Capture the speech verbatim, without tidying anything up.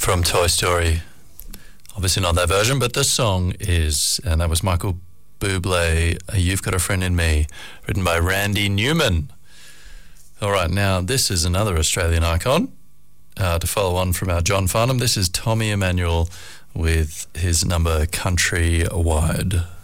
from Toy Story. Obviously not that version, but this song is, and that was Michael Bublé, You've Got a Friend in Me, written by Randy Newman. All right, now this is another Australian icon. Uh, to follow on from our John Farnham, this is Tommy Emmanuel with his number Countrywide.